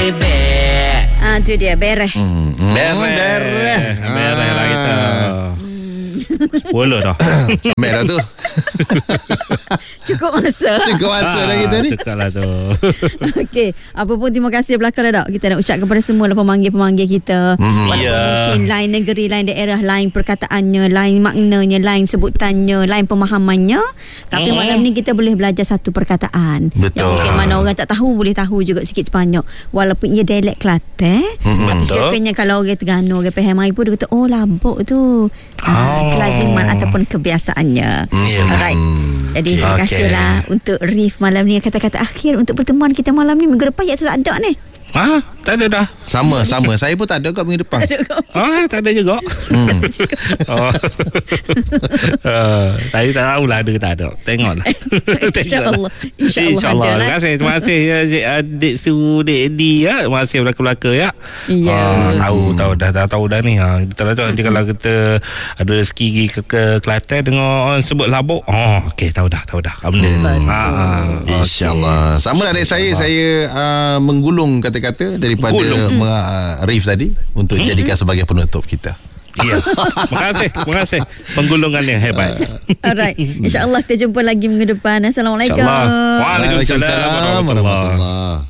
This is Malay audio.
Tu dia bereh. Bereh lah kita. 10 dah. Sampai dah tu. Cukup masa dah kita ni. Cukup lah tu. Okey, apa pun terima kasih belakang dah. Kita nak ucap kepada semua pemanggil-pemanggil kita. Walaupun mungkin lain negeri, lain daerah, lain perkataannya, lain maknanya, lain sebutannya, lain pemahamannya, tapi malam ni kita boleh belajar satu perkataan. Betul. Yang mungkin mana orang tak tahu boleh tahu juga sikit sebanyak. Walaupun ia dialek Kelantan, tapi sekiranya kalau orang Terengganu, orang Pahang Melayu pun dia kata oh labuk tu. Kelaziman ataupun kebiasaannya. Alright. Jadi terima kasihlah untuk Rif malam ni, kata-kata akhir untuk pertemuan kita malam ni. Minggu depan ya sudah ada ni. Tak ada dah. Sama. Saya pun tak ada kat minggu depan. Tak ada juga. Tadi tak tahulah ada ke tak ada. Tengoklah. InsyaAllah. InsyaAllah. Terima kasih Dek Su, Dek Edi ya. Terima kasih belakang-belakang ya. Tahu dah ni. Kita lah tu nanti kalau kita ada rezeki pergi ke Kelantan dengar orang sebut labuk. Okey, tahu dah. Alhamdulillah. InsyaAllah. Sama lah dari saya menggulung kata-kata daripada Rif tadi untuk jadikan sebagai penutup kita. Ya. Terima kasih. Penggulungan yang hebat. Alright. InsyaAllah kita jumpa lagi minggu depan. Assalamualaikum. Waalaikumsalam warahmatullahi wabarakatuh.